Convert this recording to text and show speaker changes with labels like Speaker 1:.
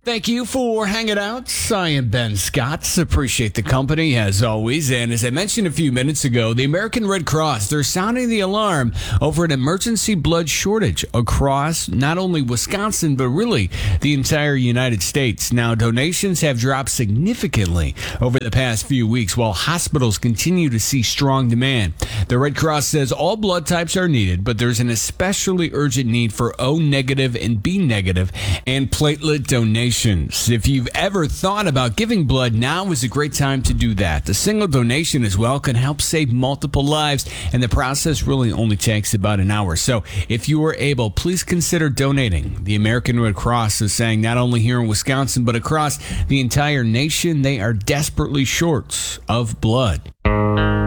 Speaker 1: Thank you for hanging out. I am Ben Scott. Appreciate the company as always. And as I mentioned a few minutes ago, the American Red Cross, they're sounding the alarm over an emergency blood shortage across not only Wisconsin, but really the entire United States. Now, donations have dropped significantly over the past few weeks while hospitals continue to see strong demand. The Red Cross says all blood types are needed, but there's an especially urgent need for O negative and B negative and platelet donations. If you've ever thought about giving blood, now is a great time to do that. A single donation as well can help save multiple lives, and the process really only takes about an hour. So if you are able, please consider donating. The American Red Cross is saying not only here in Wisconsin, but across the entire nation, they are desperately short of blood.